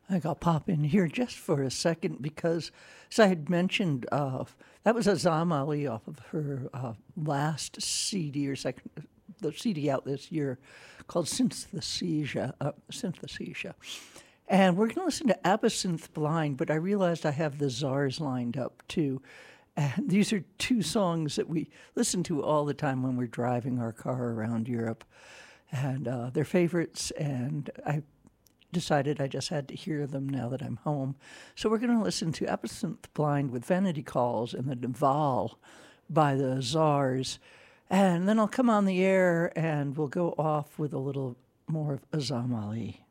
I think I'll pop in here just for a second because, as I had mentioned, that was Azam Ali off of her last CD or second, the CD out this year called Synthesia. Synthesia. And we're going to listen to Absinthe Blind, but I realized I have the Czars lined up too. And these are two songs that we listen to all the time when we're driving our car around Europe. And they're favorites, and I decided I just had to hear them now that I'm home. So we're going to listen to Absinthe Blind with Vanity Calls and the Naval by the Czars. And then I'll come on the air and we'll go off with a little more of Azam Ali.